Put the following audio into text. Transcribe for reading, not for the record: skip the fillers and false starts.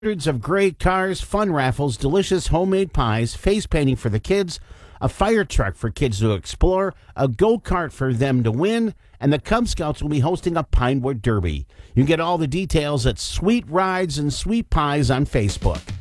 Hundreds of great cars, fun raffles, delicious homemade pies, face painting for the kids, a fire truck for kids to explore, a go-kart for them to win, and the Cub Scouts will be hosting a Pinewood Derby. You can get all the details at Sweet Rides and Sweet Pies on Facebook.